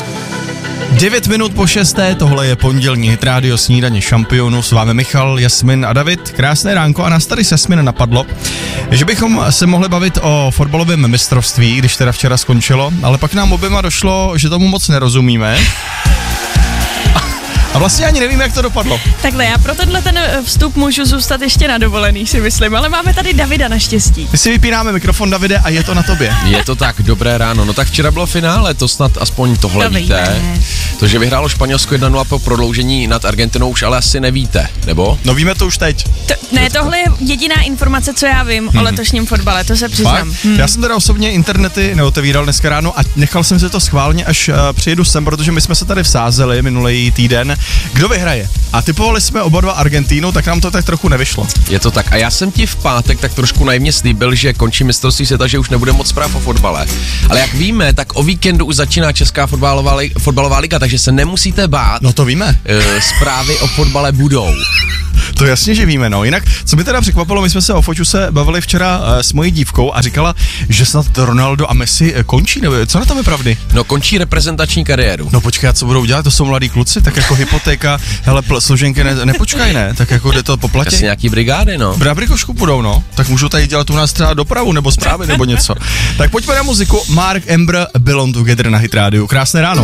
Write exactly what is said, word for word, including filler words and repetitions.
devět minut po šesté, tohle je pondělní Hit Radio Snídaně šampionů, s vámi Michal, Jasmin a David. Krásné ránko a nás tady s Jasmin napadlo, že bychom se mohli bavit o fotbalovém mistrovství, když teda včera skončilo, ale pak nám oběma došlo, že tomu moc nerozumíme. A vlastně ani nevím, jak to dopadlo. Takhle, já pro tenhle ten vstup můžu zůstat ještě na dovolený, si myslím, ale máme tady Davida naštěstí. My si vypínáme mikrofon, Davide, a je to na tobě. Je to tak, dobré ráno. No tak včera bylo finále, to snad aspoň tohle To víte. víme. To, že vyhrálo Španělsko jedna nula po prodloužení nad Argentinou, už ale asi nevíte, nebo? No víme to už teď. To, ne, tohle je jediná informace, co já vím hmm. o letošním fotbale, to se přiznám. Hmm. Já jsem teda osobně internety neotevíral dneska ráno a nechal jsem si to schválně, až uh, přijedu sem, protože my jsme se tady vsázeli minulý týden. Kdo vyhraje? A typovali jsme oba dva Argentínu, tak nám to tak trochu nevyšlo. Je to tak. A já jsem ti v pátek tak trošku naivně slíbil, že končí mistrovství světa, že už nebude moc zpráv o fotbale. Ale jak víme, tak o víkendu už začíná Česká fotbalová, li- fotbalová liga, takže se nemusíte bát. No to víme. E, zprávy o fotbale budou. To jasně, že víme, no. Jinak, co mi teda překvapilo, my jsme se o Foťu se bavili včera uh, s mojí dívkou a říkala, že snad Ronaldo a Messi končí, nebo co na tom je pravdy? No končí reprezentační kariéru. No počkej, a co budou dělat, to jsou mladí kluci, tak jako hypotéka, hele, pl- složenky ne, nepočkaj, ne, tak jako jde to po platě. Asi nějaký brigády, no. Brabrikošku půjdou, no, tak můžou tady dělat u nás třeba dopravu, nebo zprávy, nebo něco. Tak pojďme na muziku, Mark Ember, Belong Together na Hit Radio. Krásné ráno.